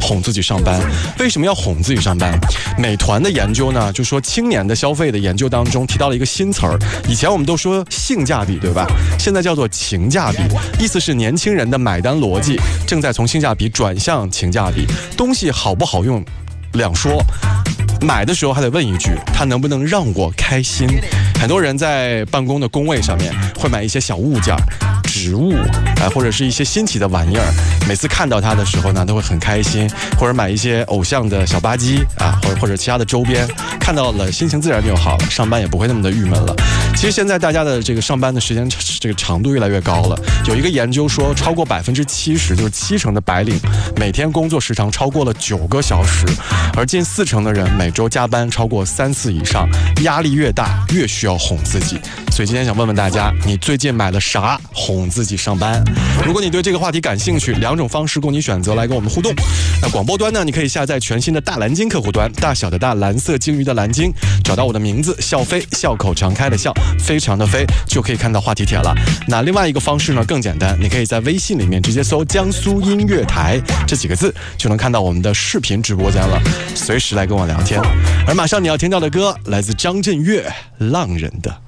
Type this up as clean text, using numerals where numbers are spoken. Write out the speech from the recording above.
哄自己上班。为什么要哄自己上班？美团的研究呢，就说青年的消费的研究当中提到了一个新词儿，以前我们都说性价比，对吧？现在叫做情价比，意思是年轻人的买单逻辑正在从性价比转向情价比。东西好不好用两说，买的时候还得问一句，它能不能让我开心？很多人在办公的工位上面会买一些小物件，植物或者是一些新奇的玩意儿，每次看到它的时候呢，都会很开心，或者买一些偶像的小吧唧或者其他的周边，看到了心情自然就好了，上班也不会那么的郁闷了。其实现在大家的这个上班的时间这个长度越来越高了，有一个研究说，超过70%，就是70%的白领每天工作时长超过了9个小时，而近40%的人每周加班超过3次以上。压力越大，越需要哄自己。所以今天想问问大家，你最近买了啥哄自己上班？如果你对这个话题感兴趣，2种方式供你选择来跟我们互动。那广播端呢，你可以下载全新的大蓝鲸客户端，大小的大，蓝色鲸鱼的蓝鲸，找到我的名字笑飞，笑口常开的笑，非常的飞，就可以看到话题帖了。那另外一个方式呢更简单，你可以在微信里面直接搜江苏音乐台这几个字，就能看到我们的视频直播间了，随时来跟我聊天。而马上你要听到的歌来自张震岳，浪人的。